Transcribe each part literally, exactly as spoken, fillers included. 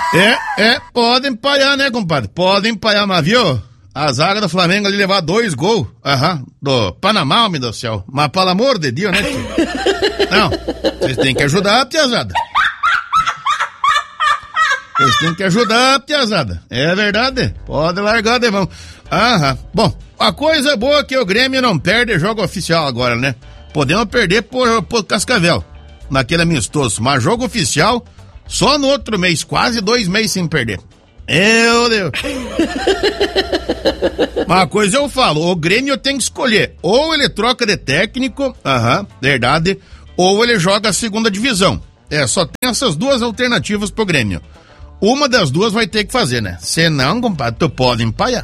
É, é, pode empalhar, né, compadre? Pode empalhar, mas viu? A zaga do Flamengo ali levar dois gols, aham, do Panamá, meu Deus do céu. Mas pelo amor de Deus, né, tio? Não, vocês têm que ajudar a piazada. Vocês têm que ajudar a piazada. É verdade? Pode largar de mão. Aham. Bom, a coisa boa é que o Grêmio não perde jogo oficial agora, né? Podemos perder por, por Cascavel, naquele amistoso. Mas jogo oficial, só no outro mês, quase dois meses sem perder. Meu Deus. Uma coisa eu falo, o Grêmio tem que escolher. Ou ele troca de técnico, aham, verdade, ou ele joga a segunda divisão. É, só tem essas duas alternativas pro Grêmio. Uma das duas vai ter que fazer, né? Senão, compadre, tu pode empalhar.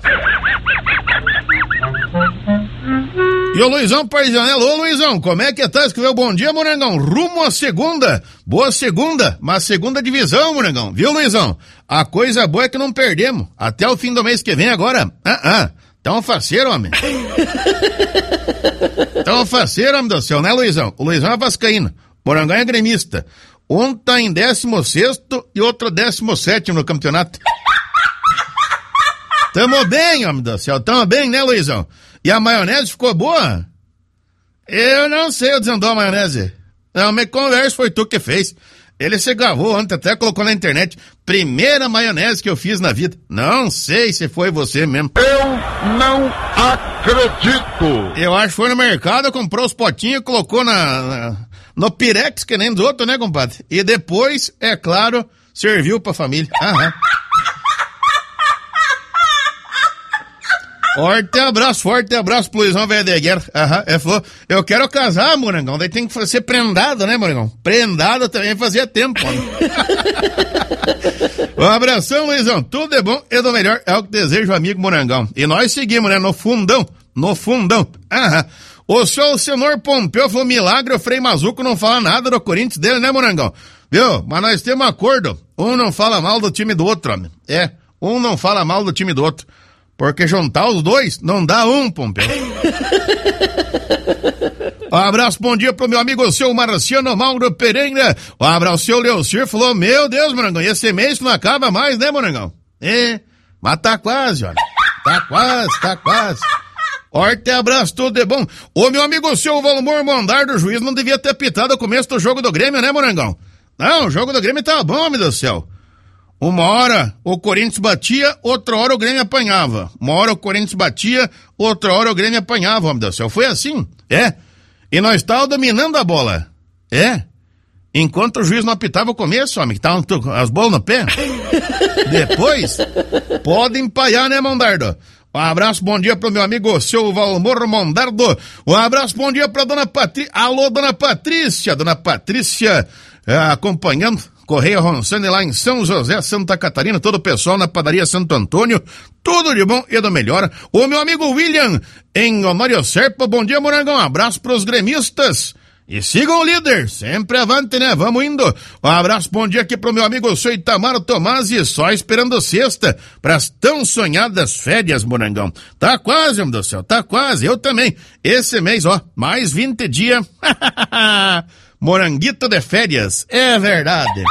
E o Luizão Parzanello, ô Luizão, como é que tá? Escreveu bom dia, Morangão, rumo à segunda, boa segunda, mas segunda divisão, Morangão, viu, Luizão? A coisa boa é que não perdemos, até o fim do mês que vem agora, ah, ah, tão faceiro, homem. Tão faceiro, homem do céu, né, Luizão? O Luizão é vascaíno, Morangão é gremista, um tá em décimo sexto e outro décimo sétimo no campeonato. Tamo bem, homem do céu, tamo bem, né, Luizão? E a maionese ficou boa? Eu não sei, eu desandou a maionese. Não, me conversa, foi tu que fez. Ele se gravou ontem, até colocou na internet. Primeira maionese que eu fiz na vida. Não sei se foi você mesmo. Eu não acredito. Eu acho que foi no mercado, comprou os potinhos e colocou na, na, no Pirex, que nem dos outros, né, compadre? E depois, é claro, serviu pra família. Aham. Forte abraço, forte abraço pro Luizão Velho de Guerra. Aham, é, falou, eu quero casar, Morangão, daí tem que ser prendado, né, Morangão? Prendado também fazia tempo, mano. Um abração, Luizão, tudo é bom e do melhor é o que deseja o amigo Morangão. E nós seguimos, né, no fundão, no fundão. Aham. O senhor Senhor Pompeu falou, milagre, o Frei Mazuco não fala nada do Corinthians dele, né, Morangão? Viu? Mas nós temos um acordo, um não fala mal do time do outro, homem. É, um não fala mal do time do outro. Porque juntar os dois não dá um, Pompeu. Um abraço, bom dia pro meu amigo, o seu Marciano Mauro Pereira. Um abraço, seu Leocir, falou, meu Deus, Morangão, esse mês não acaba mais, né, Morangão? É, mas tá quase, olha. Tá quase, tá quase. Forte abraço, tudo de bom. Ô, meu amigo, o seu Valmor Mondardo, o juiz não devia ter apitado o começo do jogo do Grêmio, né, Morangão? Não, o jogo do Grêmio tá bom, homem do céu. Uma hora o Corinthians batia, outra hora o Grêmio apanhava. Uma hora o Corinthians batia, outra hora o Grêmio apanhava, homem do céu. Foi assim, é. E nós estávamos dominando a bola, é. Enquanto o juiz não apitava o começo, homem, que estavam as bolas no pé. Depois, pode empalhar, né, Mondardo? Um abraço, bom dia pro meu amigo, seu Valmor Mondardo. Um abraço, bom dia pra dona Patrícia. Alô, dona Patrícia, dona Patrícia, é, acompanhando Correia Ronsane lá em São José, Santa Catarina, todo o pessoal na padaria Santo Antônio, tudo de bom e do melhor. O meu amigo William, em Honório Serpa, bom dia, Morangão, um abraço pros gremistas. E sigam o líder, sempre avante, né? Vamos indo. Um abraço, bom dia aqui pro meu amigo, seu Itamar Tomasi, só esperando sexta, pras tão sonhadas férias, Morangão. Tá quase, homem do céu, tá quase, eu também. Esse mês, ó, mais vinte dias. Moranguito de férias, é verdade.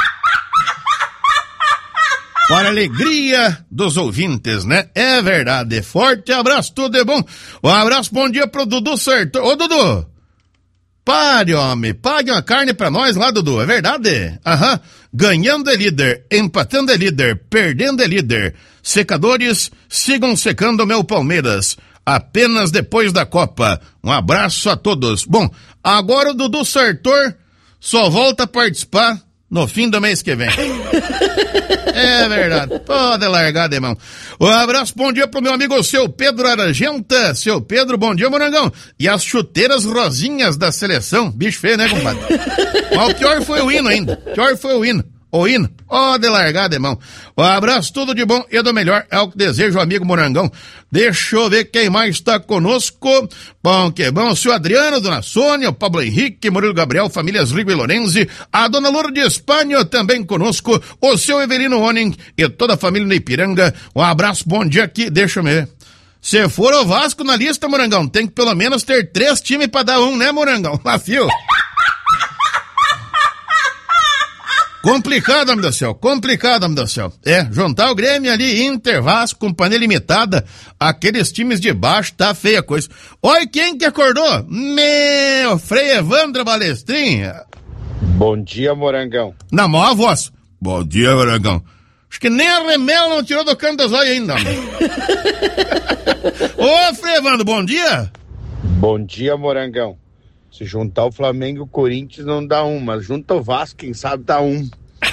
Para a alegria dos ouvintes, né? É verdade. Forte abraço, tudo é bom. Um abraço, bom dia pro Dudu Sartor. Ô, Dudu, pare, homem, pague uma carne pra nós lá, Dudu, é verdade? Aham. Ganhando é líder, empatando é líder, perdendo é líder. Secadores, sigam secando meu Palmeiras. Apenas depois da Copa. Um abraço a todos. Bom, agora o Dudu Sartor só volta a participar no fim do mês que vem. É verdade. Pode largar de mão. Um abraço, bom dia pro meu amigo, o seu Pedro Argenta. Seu Pedro, bom dia, Morangão. E as chuteiras rosinhas da seleção. Bicho feio, né, compadre? Mas o pior foi o hino ainda. O pior foi o hino. O hino, ó, de largar de mão. Um abraço, tudo de bom e do melhor, é o que desejo, amigo Morangão. Deixa eu ver quem mais está conosco. Bom, que bom, o senhor Adriano, dona Sônia, o Pablo Henrique, Murilo Gabriel, famílias Rigo e Lorenzi, a dona Lourdes Espanha também conosco, o seu Everino Oning e toda a família no Ipiranga. Um abraço, bom dia aqui, deixa eu ver. Se for o Vasco na lista, Morangão, tem que pelo menos ter três times pra dar um, né, Morangão? Lá, fio. Complicado, homem do céu, complicado, homem do céu. É, juntar o Grêmio ali, Inter, Vasco, companhia limitada, aqueles times de baixo, tá feia a coisa. Oi, quem que acordou? Meu, Frei Evandro Balestrin. Bom dia, Morangão. Na maior voz. Bom dia, Morangão. Acho que nem a Remel não tirou do canto dos olhos ainda. Ô, Frei Evandro, bom dia. Bom dia, Morangão. Se juntar o Flamengo e o Corinthians não dá um, mas junta o Vasco, quem sabe dá um.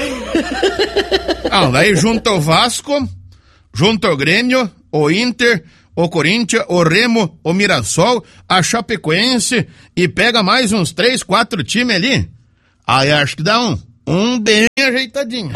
Ah, daí junta o Vasco, junta o Grêmio, o Inter, o Corinthians, o Remo, o Mirassol, a Chapecoense e pega mais uns três, quatro times ali. Aí acho que dá um. Um bem ajeitadinho.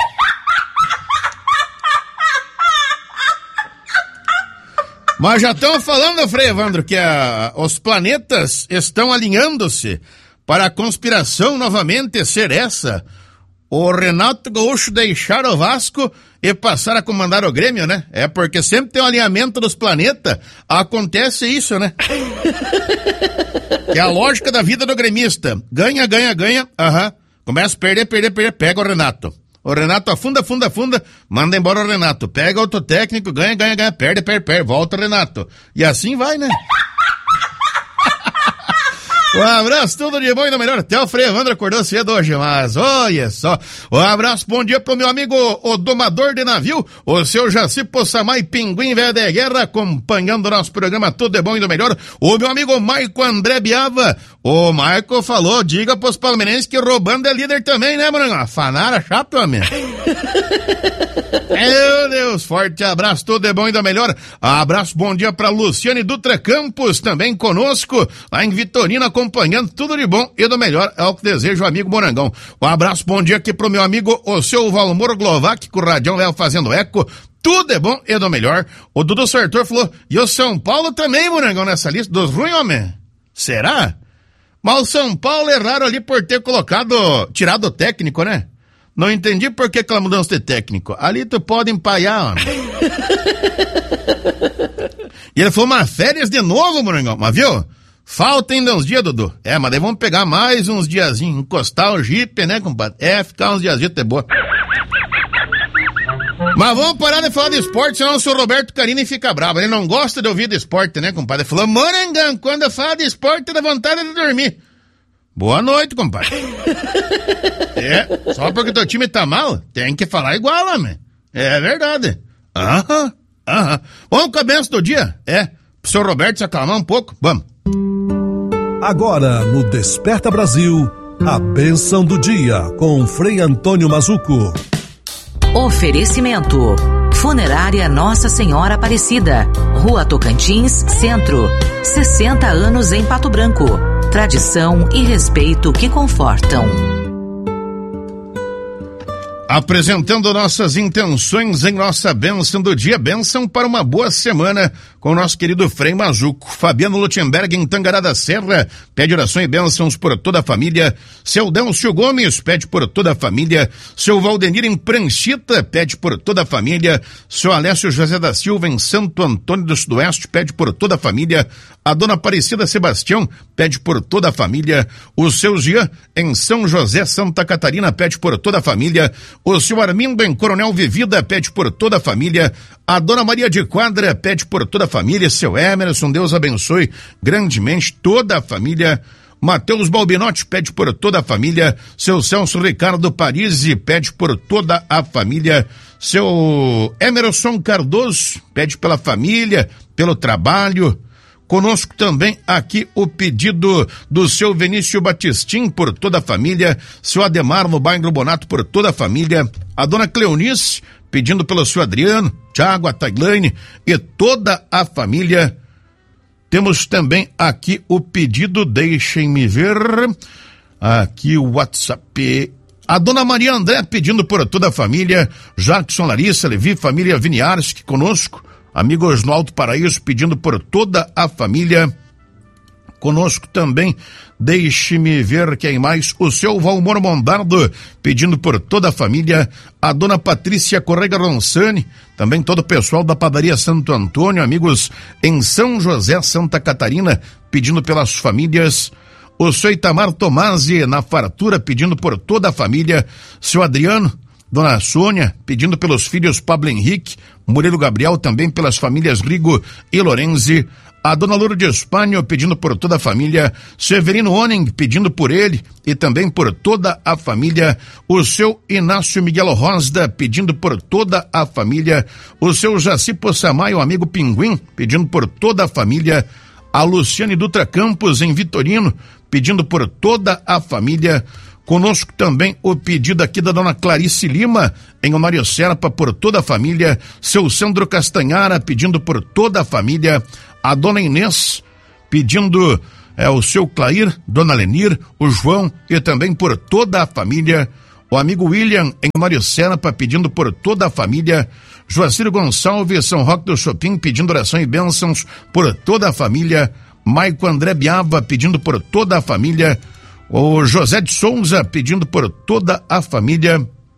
Mas já estão falando, Frei Evandro, que a, os planetas estão alinhando-se para a conspiração novamente ser essa. O Renato Gaúcho deixar o Vasco e passar a comandar o Grêmio, né? É porque sempre tem um alinhamento dos planetas, acontece isso, né? É a lógica da vida do gremista. Ganha, ganha, ganha, aham. Começa a perder, perder, perder, pega o Renato. O Renato afunda, afunda, afunda, manda embora o Renato. Pega outro técnico, ganha, ganha, ganha, perde, perde, perde, volta o Renato. E assim vai, né? Um abraço, tudo de bom e do melhor. Até o Frei Evandro acordou cedo hoje, mas olha só. Um abraço, bom dia pro meu amigo, o domador de navio, o seu Jaci Possamay, Pinguim Velho de Guerra, acompanhando o nosso programa Tudo é Bom e do Melhor. O meu amigo Maico André Biava. O Maico falou, diga pros palmeirenses que roubando é líder também, né, mano? A fanara chapa, homem. Meu Deus, forte abraço, tudo é bom e do melhor. Abraço, bom dia pra Luciane Dutra Campos, também conosco, lá em Vitorino, acompanhando tudo de bom e do melhor, é o que deseja o amigo Morangão. Um abraço, bom dia aqui pro meu amigo, o seu Valmor Glovac, com o Radião Léo fazendo eco. Tudo é bom e do melhor. O Dudu Sartor falou, e o São Paulo também, Morangão, nessa lista dos ruins, homem? Será? Mas o São Paulo erraram ali por ter colocado, tirado o técnico, né? Não entendi por que aquela mudança de técnico. Ali tu pode empaiar, homem. E ele falou, mas férias de novo, Morangão. Mas viu? Falta ainda uns dias, Dudu. É, mas daí vamos pegar mais uns diazinhos, encostar o jipe, né, compadre? É, ficar uns diazinhos até boa. Mas vamos parar de falar de esporte, senão o senhor Roberto Carini fica bravo. Ele não gosta de ouvir de esporte, né, compadre? Ele falou, Morangão, quando eu falo de esporte, dá vontade de dormir. Boa noite, compadre. É, só porque teu time tá mal, tem que falar igual, homem. É verdade. Aham, aham. Vamos com a benção do dia? É, pro senhor Roberto se acalmar um pouco, vamos. Agora, no Desperta Brasil, a bênção do dia, com Frei Antônio Mazuco. Oferecimento: Funerária Nossa Senhora Aparecida, Rua Tocantins, Centro. sessenta anos em Pato Branco. Tradição e respeito que confortam. Apresentando nossas intenções em nossa bênção do dia, bênção para uma boa semana com o nosso querido Frei Mazuco. Fabiano Lutemberg em Tangará da Serra pede orações e bênçãos por toda a família. Seu Délcio Gomes pede por toda a família. Seu Valdenir em Pranchita pede por toda a família. Seu Alessio José da Silva em Santo Antônio do Sudoeste pede por toda a família. A dona Aparecida Sebastião pede por toda a família. O seu Jean em São José, Santa Catarina pede por toda a família. O seu Armindo em Coronel Vivida pede por toda a família. A dona Maria de Quadra pede por toda a família. Seu Emerson, Deus abençoe grandemente toda a família. Matheus Balbinotti pede por toda a família. Seu Celso Ricardo Parisi pede por toda a família. Seu Emerson Cardoso pede pela família, pelo trabalho. Conosco também aqui o pedido do seu Vinícius Batistim por toda a família, seu Ademar no bairro Bonato por toda a família, a dona Cleonice pedindo pelo seu Adriano, Thiago, a Taglane e toda a família. Temos também aqui o pedido, deixem-me ver, aqui o WhatsApp, a dona Maria André pedindo por toda a família, Jackson, Larissa, Levi, família Viniarski conosco, amigos no Alto Paraíso pedindo por toda a família. Conosco também, deixe-me ver quem mais, o seu Valmor Mondardo pedindo por toda a família, a dona Patrícia Correia Ronsani, também todo o pessoal da padaria Santo Antônio, amigos em São José, Santa Catarina, pedindo pelas famílias. o seu Itamar Tomasi na fartura, pedindo por toda a família, seu Adriano, Dona Sônia, pedindo pelos filhos Pablo Henrique, Murilo Gabriel, também pelas famílias Rigo e Lorenzi, a Dona Lourdes Espanho, pedindo por toda a família, Severino Oning, pedindo por ele e também por toda a família, o seu Inácio Miguel Rosda, pedindo por toda a família, o seu Jaci Possamay, o amigo Pinguim, pedindo por toda a família, a Luciane Dutra Campos, em Vitorino, pedindo por toda a família. Conosco também o pedido aqui da Dona Clarice Lima, em Honório Serpa, por toda a família, seu Sandro Castanhara, pedindo por toda a família, a Dona Inês, pedindo é, o seu Clair, Dona Lenir, o João e também por toda a família, o amigo William, em Honório Serpa, pedindo por toda a família, Joacir Gonçalves, São Roque do Chopin, pedindo oração e bênçãos por toda a família, Maico André Biava, pedindo por toda a família, o José de Souza, pedindo por toda a família.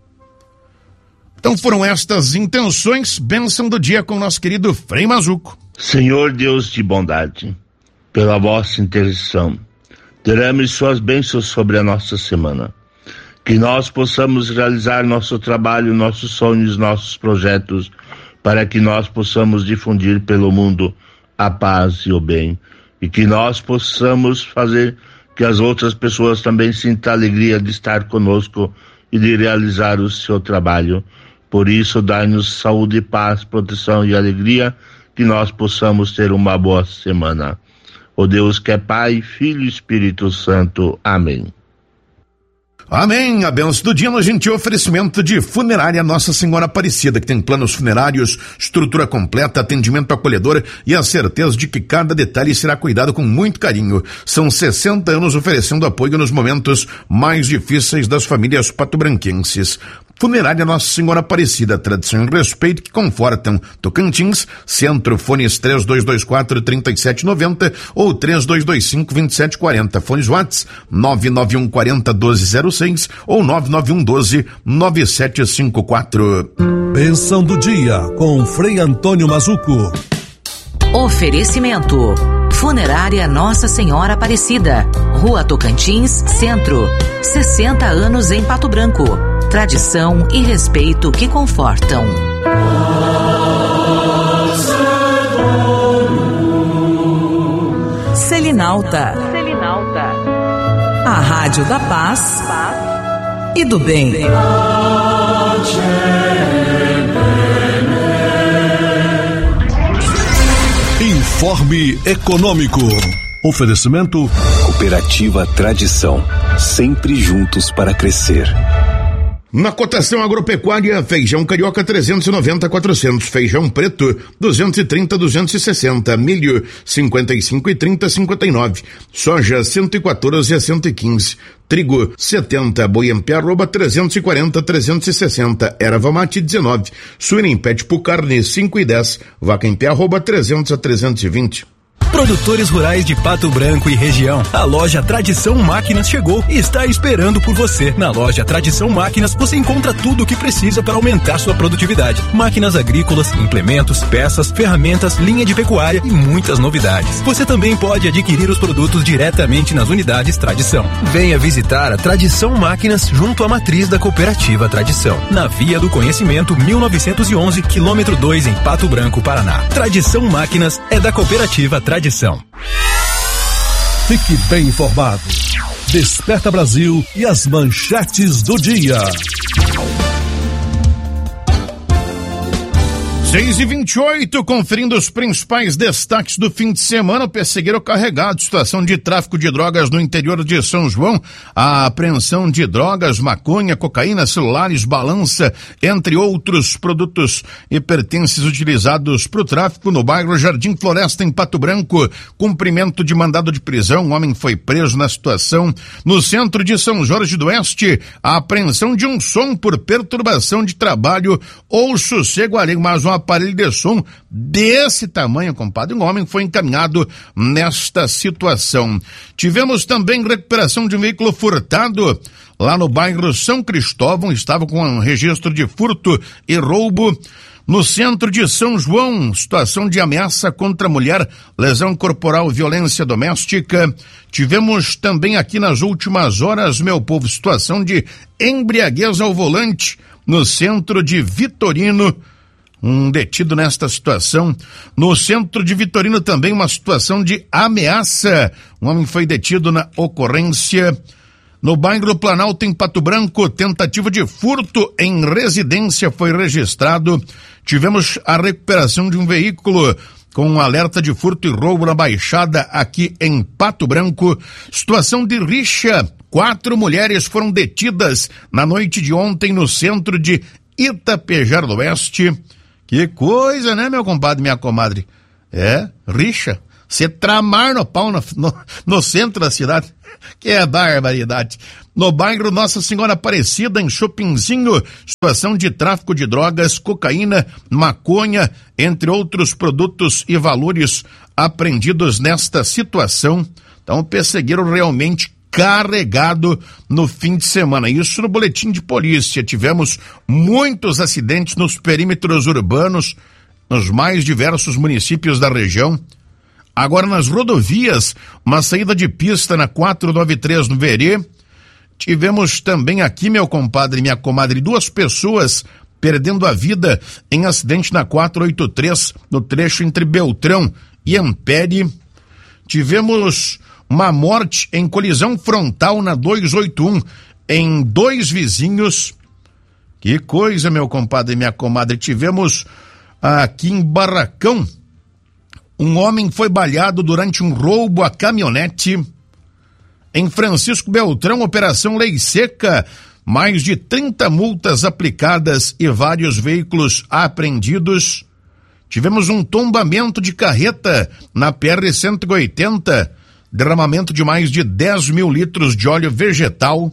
Então foram estas intenções, bênção do dia com o nosso querido Frei Mazuco. Senhor Deus de bondade, pela vossa intercessão, derrame suas bênçãos sobre a nossa semana. Que nós possamos realizar nosso trabalho, nossos sonhos, nossos projetos, para que nós possamos difundir pelo mundo a paz e o bem. E que nós possamos fazer que as outras pessoas também sintam a alegria de estar conosco e de realizar o seu trabalho. Por isso, dai-nos saúde, paz, proteção e alegria, que nós possamos ter uma boa semana. O Deus que é Pai, Filho e Espírito Santo. Amém. Amém. A bênção do dia no gentil oferecimento de Funerária Nossa Senhora Aparecida, que tem planos funerários, estrutura completa, atendimento acolhedor e a certeza de que cada detalhe será cuidado com muito carinho. São sessenta anos oferecendo apoio nos momentos mais difíceis das famílias patobranquenses. Funerária Nossa Senhora Aparecida, tradição e respeito que confortam. Tocantins, Centro, fones três dois dois quatro, três sete nove zero ou três dois dois cinco, dois sete quatro zero. Fones WhatsApp nove nove um quatro zero, doze zero seis ou nove nove um doze, nove sete cinco quatro. Bênção do dia com Frei Antônio Mazuco. Oferecimento: Funerária Nossa Senhora Aparecida, Rua Tocantins, Centro. sessenta anos em Pato Branco. Tradição e respeito que confortam. Selinalta. Selinalta. A Rádio da Paz, Paz e do Bem. Informe Econômico. Oferecimento Cooperativa Tradição, sempre juntos para crescer. Na cotação agropecuária, feijão carioca trezentos e noventa a quatrocentos, feijão preto duzentos e trinta a duzentos e sessenta, milho cinquenta e cinco e trinta a cinquenta e nove, soja cento e quatorze a cento e quinze, trigo setenta, boi em pé arroba trezentos e quarenta a trezentos e sessenta, erva mate dezenove, suína em pé tipo carne cinco e dez, vaca em pé arroba trezentos a trezentos e vinte. Produtores rurais de Pato Branco e região. A loja Tradição Máquinas chegou e está esperando por você. Na loja Tradição Máquinas você encontra tudo o que precisa para aumentar sua produtividade. Máquinas agrícolas, implementos, peças, ferramentas, linha de pecuária e muitas novidades. Você também pode adquirir os produtos diretamente nas unidades Tradição. Venha visitar a Tradição Máquinas junto à matriz da Cooperativa Tradição, na Via do Conhecimento mil novecentos e onze, quilômetro dois, em Pato Branco, Paraná. Tradição Máquinas é da Cooperativa Tradição. Fique bem informado. Desperta Brasil e as manchetes do dia. seis e vinte e oito, conferindo os principais destaques do fim de semana. O perseguiram carregado, situação de tráfico de drogas no interior de São João, a apreensão de drogas, maconha, cocaína, celulares, balança, entre outros produtos e pertences utilizados para o tráfico no bairro Jardim Floresta, em Pato Branco. Cumprimento de mandado de prisão, um homem foi preso na situação. No centro de São Jorge do Oeste, a apreensão de um som por perturbação de trabalho ou sossego alheio, mas um aparelho de som desse tamanho, compadre, um homem foi encaminhado nesta situação. Tivemos também recuperação de um veículo furtado lá no bairro São Cristóvão, estava com um registro de furto e roubo. No centro de São João, situação de ameaça contra a mulher, lesão corporal, violência doméstica. Tivemos também aqui nas últimas horas, meu povo, situação de embriaguez ao volante no centro de Vitorino. Um detido nesta situação. No centro de Vitorino também uma situação de ameaça. Um homem foi detido na ocorrência. No bairro do Planalto, em Pato Branco, tentativa de furto em residência foi registrado. Tivemos a recuperação de um veículo com um alerta de furto e roubo na Baixada aqui em Pato Branco. Situação de rixa. Quatro mulheres foram detidas na noite de ontem no centro de Itapejar do Oeste. Que coisa, né, meu compadre, minha comadre? É, rixa. Se tramar no pau no, no, no centro da cidade. Que é barbaridade. No bairro Nossa Senhora Aparecida, em Chopinzinho, situação de tráfico de drogas, cocaína, maconha, entre outros produtos e valores apreendidos nesta situação. Então, perseguiram realmente carregado no fim de semana. Isso no boletim de polícia. Tivemos muitos acidentes nos perímetros urbanos, nos mais diversos municípios da região. Agora nas rodovias, uma saída de pista na quatrocentos e noventa e três no Verê. Tivemos também aqui, meu compadre e minha comadre, duas pessoas perdendo a vida em acidente na quatrocentos e oitenta e três, no trecho entre Beltrão e Ampere. Tivemos uma morte em colisão frontal na duzentos e oitenta e um, em dois vizinhos. Que coisa, meu compadre e minha comadre. Tivemos aqui em Barracão, um homem foi baleado durante um roubo à caminhonete. Em Francisco Beltrão, operação Lei Seca, mais de trinta multas aplicadas e vários veículos apreendidos. Tivemos um tombamento de carreta na P R cento e oitenta, derramamento de mais de dez mil litros de óleo vegetal.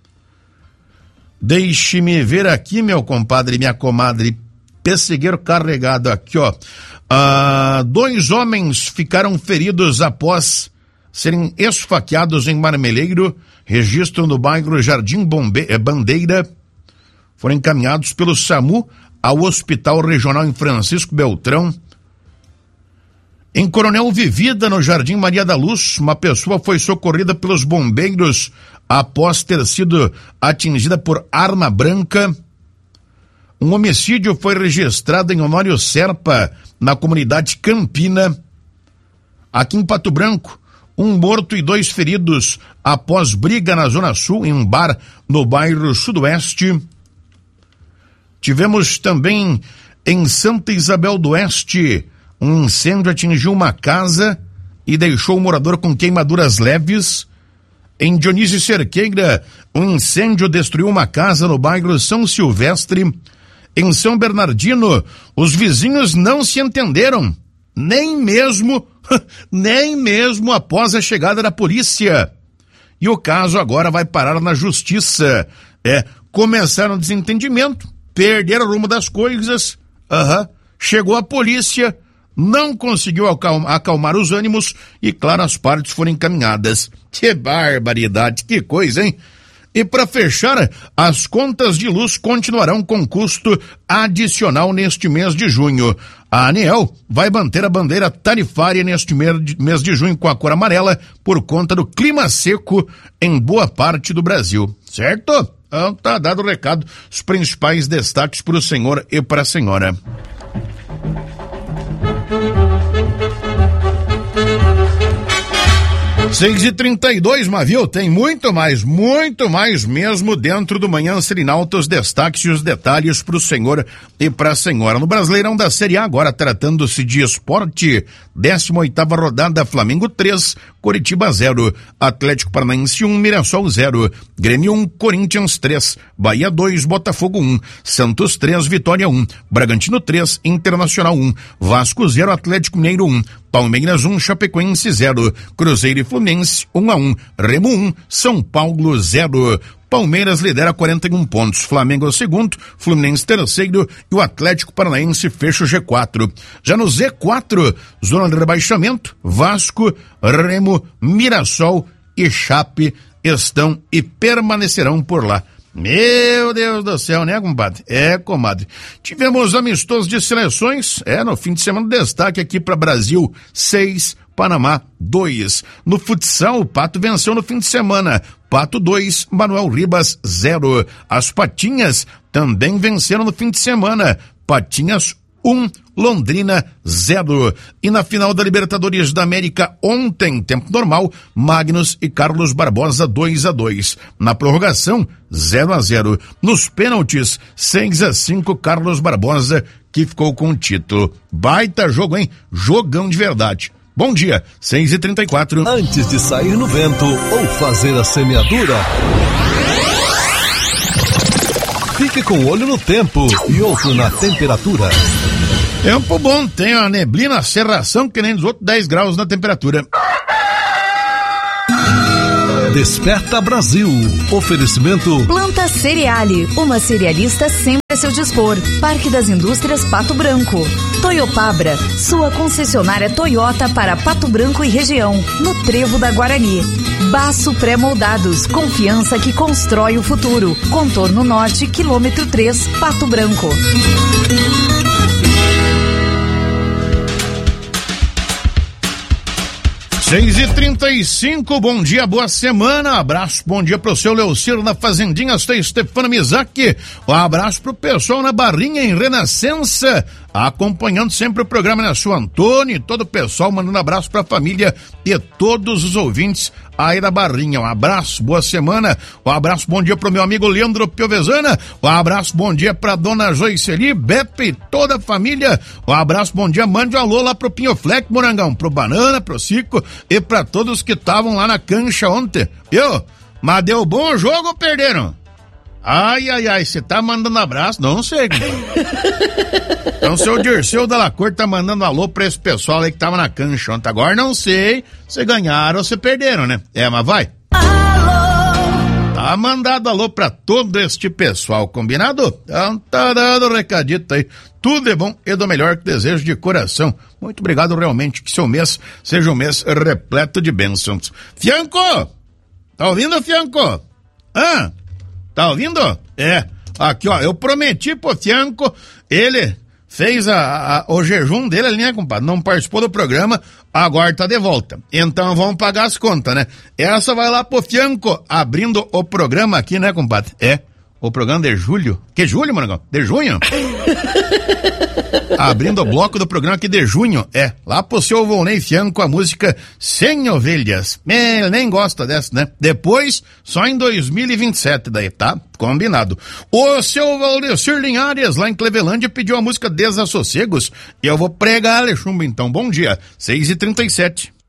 Deixe-me ver aqui, meu compadre e minha comadre, pessegueiro carregado aqui, ó. Ah, dois homens ficaram feridos após serem esfaqueados em Marmeleiro, registro no bairro Jardim Bombe- Bandeira. Foram encaminhados pelo SAMU ao Hospital Regional em Francisco Beltrão. Em Coronel Vivida, no Jardim Maria da Luz, uma pessoa foi socorrida pelos bombeiros após ter sido atingida por arma branca. Um homicídio foi registrado em Honório Serpa, na comunidade Campina. Aqui em Pato Branco, um morto e dois feridos após briga na Zona Sul, em um bar no bairro Sudoeste. Tivemos também em Santa Isabel do Oeste, um incêndio atingiu uma casa e deixou o morador com queimaduras leves. Em Dionísio Cerqueira, um incêndio destruiu uma casa no bairro São Silvestre. Em São Bernardino, os vizinhos não se entenderam, nem mesmo, nem mesmo após a chegada da polícia. E o caso agora vai parar na justiça. É, começaram o desentendimento, perderam o rumo das coisas, aham, chegou a polícia, não conseguiu acalmar, acalmar os ânimos e, claro, as partes foram encaminhadas. Que barbaridade, que coisa, hein? E para fechar, as contas de luz continuarão com custo adicional neste mês de junho. A ANEEL vai manter a bandeira tarifária neste mês de junho com a cor amarela por conta do clima seco em boa parte do Brasil. Certo? Então tá dado o recado, os principais destaques para o senhor e para a senhora. seis e trinta e dois, mas viu, tem muito mais, muito mais mesmo dentro do Manhã Serenalta, os destaques e os detalhes para o senhor e para a senhora. No Brasileirão da Série A, agora tratando-se de esporte, décima oitava rodada, Flamengo três, Coritiba zero, Atlético Paranaense um, Mirassol zero, Grêmio um, Corinthians três, Bahia dois, Botafogo um, Santos três, Vitória um, Bragantino três, Internacional um, Vasco zero, Atlético Mineiro um, Palmeiras um, Chapecoense zero, Cruzeiro e Fluminense um a um, Remo um, São Paulo zero. Palmeiras lidera quarenta e um pontos, Flamengo é o segundo, Fluminense terceiro e o Atlético Paranaense fecha o G quatro. Já no Z quatro, zona de rebaixamento, Vasco, Remo, Mirassol e Chape estão e permanecerão por lá. Meu Deus do céu, né, compadre? É, comadre. Tivemos amistosos de seleções, é, no fim de semana, destaque aqui para Brasil seis, Panamá dois. No futsal, o Pato venceu no fim de semana. Pato dois, Manuel Ribas zero. As Patinhas também venceram no fim de semana. Patinhas um, Londrina zero. E na final da Libertadores da América ontem, tempo normal, Magnus e Carlos Barbosa dois a dois. Na prorrogação, zero a zero. Nos pênaltis, seis a cinco, Carlos Barbosa, que ficou com o título. Baita jogo, hein? Jogão de verdade. Bom dia, seis e trinta e quatro. Antes de sair no vento ou fazer a semeadura, fique com um olho no tempo e outro na temperatura. Tempo bom, tem a neblina, a cerração, que nem dos outros dez graus na temperatura. Desperta Brasil. Oferecimento Planta Cereale, uma cerealista sempre a seu dispor. Parque das Indústrias Pato Branco. Toyopabra, sua concessionária Toyota para Pato Branco e região, no Trevo da Guarani. Baço Pré-Moldados, confiança que constrói o futuro. Contorno Norte, quilômetro três, Pato Branco. seis e trinta e cinco, bom dia, boa semana, abraço, bom dia pro seu Leociro na Fazendinha, seu Stefano Mizaki, um abraço pro pessoal na Barrinha em Renascença, acompanhando sempre o programa, né, seu Antônio e todo o pessoal, mandando abraço pra família e todos os ouvintes aí da Barrinha, um abraço, boa semana, um abraço, bom dia pro meu amigo Leandro Piovesana, um abraço, bom dia pra dona Joiceli, Beppe e toda a família, um abraço, bom dia, mande um alô lá pro Pinhofleck, Morangão, pro Banana, pro Cico e pra todos que estavam lá na cancha ontem, viu? Mas deu bom jogo ou perderam? Ai, ai, ai, você tá mandando abraço? Não sei. Então, o seu Dirceu da Lacor tá mandando alô pra esse pessoal aí que tava na cancha ontem. Agora não sei se ganharam ou se perderam, né? É, mas vai. Alô. Tá mandado alô pra todo este pessoal, combinado? Então tá dando o recadito aí. Tudo é bom e do melhor que desejo de coração. Muito obrigado realmente, que seu mês seja um mês repleto de bênçãos. Fianco! Tá ouvindo, Fianco? Hã? Tá ouvindo? É. Aqui, ó, eu prometi pro Fianco, ele fez a, a, o jejum dele ali, né, compadre? Não participou do programa, agora tá de volta. Então vamos pagar as contas, né? Essa vai lá pro Fianco, abrindo o programa aqui, né, compadre? É. O programa de julho. Que julho, mano? De junho? Abrindo o bloco do programa aqui de junho. É, lá pro seu Volney Fianco, a música Sem Ovelhas. É, ele nem gosta dessa, né? Depois, só em dois mil e vinte e sete daí, tá? Combinado. O seu Valdecir Linhares, lá em Clevelândia, pediu a música Desassossegos. E eu vou pregar a chumba, então. Bom dia, seis e trinta e sete.